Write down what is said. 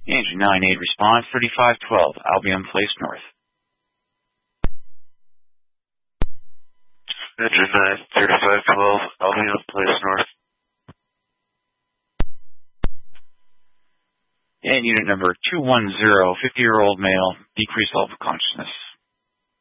Engine 9-8 response, 3512, Albion Place North. Engine 9, 3512, Albion Place North. And unit number 210, 50-year-old male, decreased level of consciousness.